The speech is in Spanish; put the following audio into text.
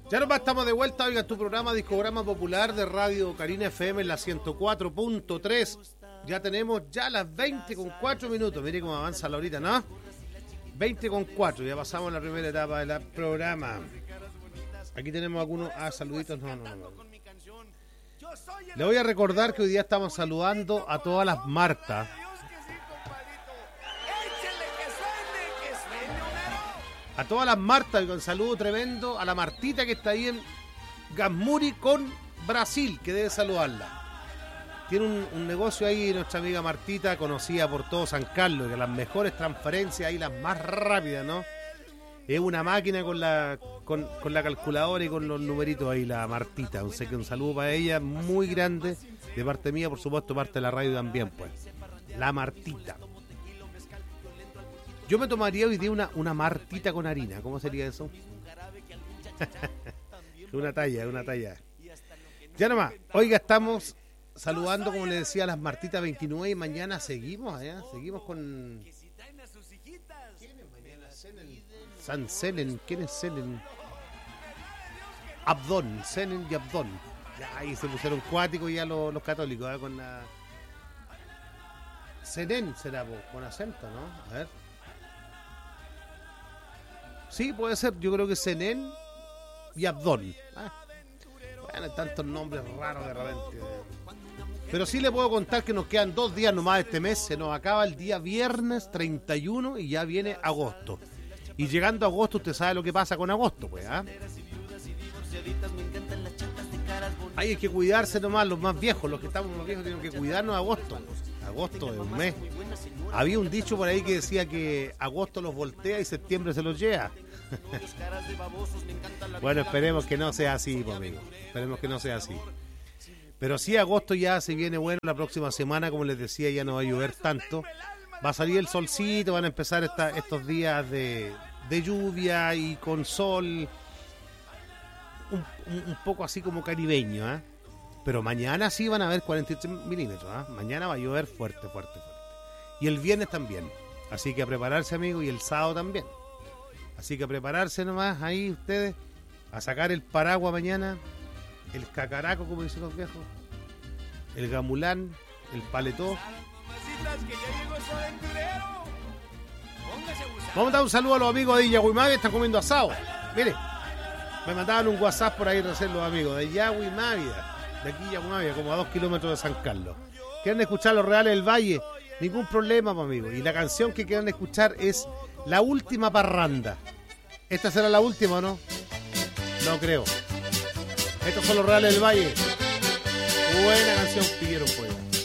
Ya nomás estamos de vuelta, oiga, tu programa Discograma Popular de Radio Carina FM en la 104.3. Ya tenemos las 20:04. Mire cómo avanza la horita, ¿no? 20:04, ya pasamos la primera etapa del programa. Aquí tenemos algunos saluditos. No. Le voy a recordar que hoy día estamos saludando a todas las Martas. A todas las Martas, y con saludo tremendo a la Martita que está ahí en Gasmuri con Brasil, que debe saludarla. Tiene un negocio ahí nuestra amiga Martita, conocida por todo San Carlos, que las mejores transferencias y las más rápidas, ¿no? Es una máquina con la calculadora y con los numeritos ahí, la Martita. Un saludo para ella muy grande, de parte mía, por supuesto, parte de la radio también, pues. La Martita. Yo me tomaría hoy día una Martita con harina. ¿Cómo sería eso? Una talla. Ya nomás. Oiga, estamos saludando, como le decía, a las Martitas 29 y mañana seguimos allá. Seguimos con... ¿Quién es mañana? San Senen. ¿Quién es Senen? Abdón. Senen y Abdón. Ya, ahí se pusieron cuáticos ya los católicos, ¿eh? Con la... Senen será, con acento, ¿no? A ver. Sí, puede ser, yo creo que Senen y Abdón. Bueno, tantos nombres raros de repente. Pero sí le puedo contar que nos quedan 2 días nomás de este mes. Se nos acaba el día viernes 31 y ya viene agosto. Y llegando a agosto, usted sabe lo que pasa con agosto, pues, ¿ah? Hay que cuidarse nomás, los más viejos, los que estamos más viejos tenemos que cuidarnos de agosto. Agosto es un mes. Había un dicho por ahí que decía que agosto los voltea y septiembre se los lleva. Bueno, esperemos que no sea así, pues, amigo. Esperemos que no sea así. Pero sí, agosto ya se viene bueno. La próxima semana, como les decía, ya no va a llover tanto. Va a salir el solcito, van a empezar estos días de lluvia y con sol un poco así como caribeño, ¿eh? Pero mañana sí van a haber 43 milímetros, ¿eh? Mañana va a llover fuerte. Y el viernes también. Así que a prepararse, amigos, y el sábado también. Así que a prepararse nomás ahí ustedes, a sacar el paraguas mañana, el cacaraco, como dicen los viejos, el gamulán, el paletó. Vamos a dar un saludo a los amigos de Yahuimavi, están comiendo asado. Mire, me mandaban un WhatsApp por ahí recién los amigos de Yahuimavi, de aquí Yahuimavi, como a 2 kilómetros de San Carlos. ¿Quieren escuchar los Reales del Valle? Ningún problema, amigo. Y la canción que quieran escuchar es La Última Parranda. ¿Esta será la última o no? No creo. Estos son los Reales del Valle. Buena canción pidieron, pues.